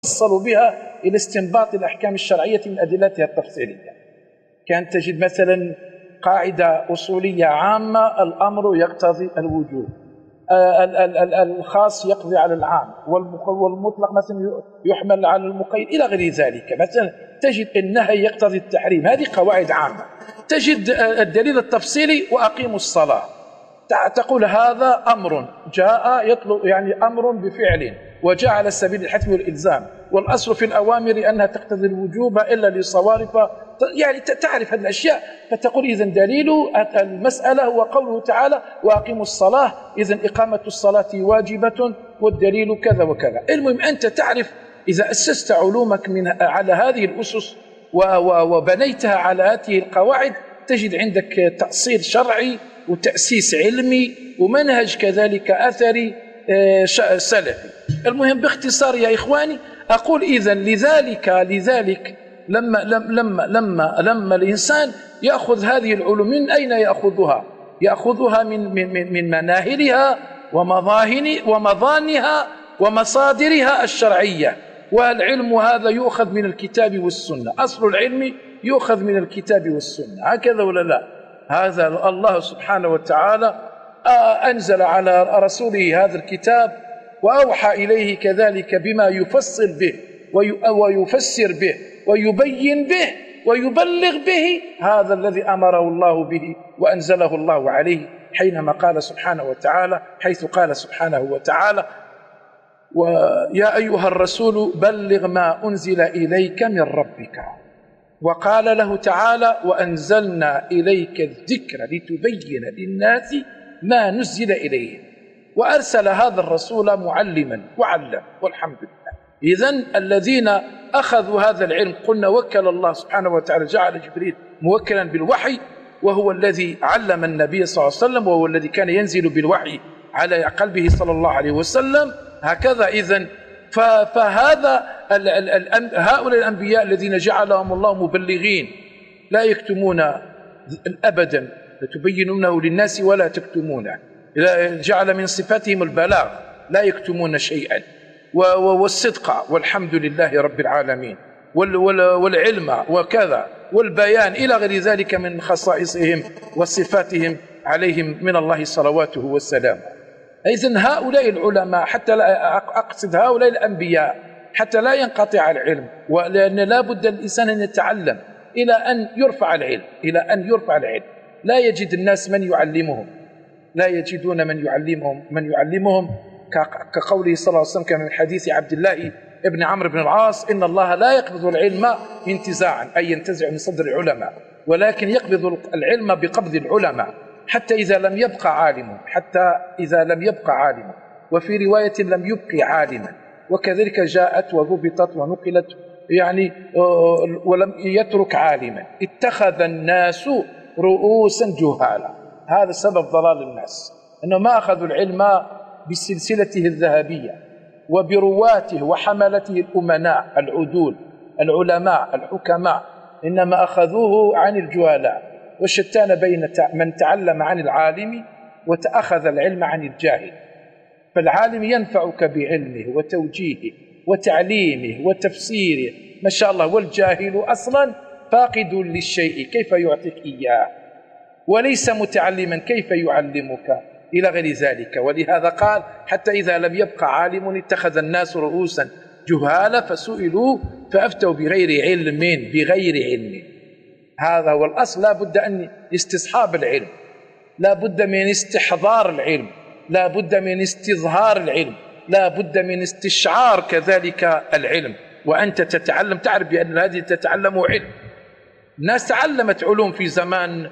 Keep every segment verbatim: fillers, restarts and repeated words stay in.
وصلوا بها إلى استنباط الأحكام الشرعية من أدلتها التفصيلية. كان تجد مثلا قاعدة أصولية عامة: الأمر يقتضي الوجوب، الخاص يقضي على العام، والمطلق مثلا يحمل على المقيد إلى غير ذلك. مثلا تجد النهي يقتضي التحريم، هذه قواعد عامة. تجد الدليل التفصيلي: وأقيموا الصلاة، تقول هذا أمر جاء يطلب يعني أمر بفعل وجاء على سبيل الحتم والإلزام، والأصل في الأوامر أنها تقتضي الوجوب إلا لصوارف، يعني تعرف هذه الأشياء. فتقول إذن دليل المسألة هو قوله تعالى: وأقيموا الصلاة، إذن إقامة الصلاة واجبة والدليل كذا وكذا. المهم أنت تعرف، إذا أسست علومك من على هذه الأسس وبنيتها على هذه القواعد، تجد عندك تأصيل شرعي وتأسيس علمي ومنهج كذلك أثري سلفي. المهم باختصار يا إخواني أقول إذن لذلك لذلك لما لما لما لما الإنسان يأخذ هذه العلوم، من أين يأخذها؟ يأخذها من من من مناهلها ومظاهن ومظانها ومصادرها الشرعية. والعلم هذا يؤخذ من الكتاب والسنة، أصل العلم يؤخذ من الكتاب والسنة، هكذا ولا لا؟ هذا الله سبحانه وتعالى أنزل على رسوله هذا الكتاب وأوحى إليه كذلك بما يفصل به ويفسر به ويبين به ويبلغ به، هذا الذي أمره الله به وأنزله الله عليه، حينما قال سبحانه وتعالى حيث قال سبحانه وتعالى: ويا أيها الرسول بلغ ما أنزل إليك من ربك. وقال له تعالى: وأنزلنا إليك الذكر لتبين للناس ما نزل إليهم. وأرسل هذا الرسول معلما وعلم، والحمد لله. إذن الذين أخذوا هذا العلم، قلنا وكل الله سبحانه وتعالى، جعل جبريل موكلا بالوحي، وهو الذي علم النبي صلى الله عليه وسلم، وهو الذي كان ينزل بالوحي على قلبه صلى الله عليه وسلم. هكذا إذن فهذا هؤلاء الأنبياء الذين جعلهم الله مبلغين لا يكتمون أبدا، لتبينونه للناس ولا تكتمونه. جعل من صفاتهم البلاغ، لا يكتمون شيئا، والصدق، والحمد لله رب العالمين، والعلم وكذا، والبيان إلى غير ذلك من خصائصهم وصفاتهم عليهم من الله صلواته والسلام. إذن هؤلاء العلماء، حتى لا أقصد هؤلاء الأنبياء، حتى لا ينقطع العلم، ولأن لا بد الإنسان أن يتعلم إلى أن يرفع العلم، إلى أن يرفع العلم. لا يجد الناس من يعلمهم، لا يجدون من يعلمهم من يعلمهم كقوله صلى الله عليه وسلم كما من حديث عبد الله ابن عمرو بن العاص: إن الله لا يقبض العلم انتزاعا، أي ينتزع من صدر العلماء، ولكن يقبض العلم بقبض العلماء، حتى إذا لم يبقى عالم، حتى إذا لم يبقى عالم، وفي رواية لم يبقي عالما. وكذلك جاءت وضبطت ونقلت يعني ولم يترك عالما. اتخذ الناس رؤوسا جهالا، هذا سبب ضلال الناس، أنه ما أخذوا العلم بسلسلته الذهبية وبرواته وحملته الأمناء العدول العلماء الحكماء، إنما أخذوه عن الجهلاء. والشتان بين من تعلم عن العالم وتأخذ العلم عن الجاهل. فالعالم ينفعك بعلمه وتوجيهه وتعليمه وتفسيره ما شاء الله، والجاهل أصلا فاقد للشيء، كيف يعطيك إياه؟ وليس متعلما، كيف يعلمك؟ إلى غير ذلك. ولهذا قال: حتى إذا لم يبقى عالم اتخذ الناس رؤوسا جهالا فسئلوا فأفتوا بغير علم بغير علم. هذا هو الأصل. لا بد أن استصحاب العلم، لا بد من استحضار العلم، لا بد من استظهار العلم، لا بد من استشعار كذلك العلم. وأنت تتعلم تعرف بأن هذه تتعلم علم. الناس تعلمت علوم في زمان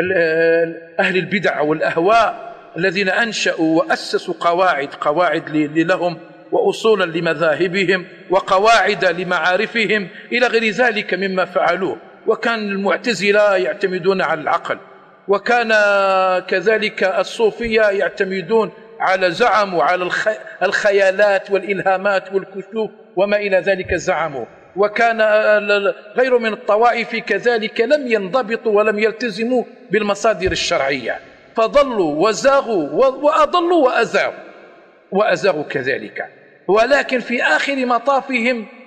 أهل البدع والأهواء الذين أنشأوا وأسسوا قواعد قواعد لهم وأصولا لمذاهبهم وقواعد لمعارفهم إلى غير ذلك مما فعلوه. وكان المعتزلة يعتمدون على العقل، وكان كذلك الصوفية يعتمدون على زعم وعلى الخيالات والإلهامات والكشوف وما إلى ذلك زعموا. وكان غير من الطوائف كذلك لم ينضبطوا ولم يلتزموا بالمصادر الشرعية، فضلوا وزاغوا وأضلوا وأزاغوا وأزاغوا كذلك. ولكن في آخر مطافهم